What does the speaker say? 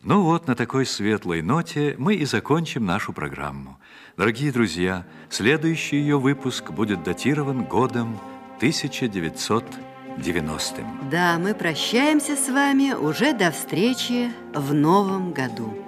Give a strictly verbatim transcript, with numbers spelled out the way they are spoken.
Ну вот, на такой светлой ноте мы и закончим нашу программу. Дорогие друзья, следующий ее выпуск будет датирован годом тысяча девятьсот девяностым. Да, мы прощаемся с вами уже до встречи в новом году.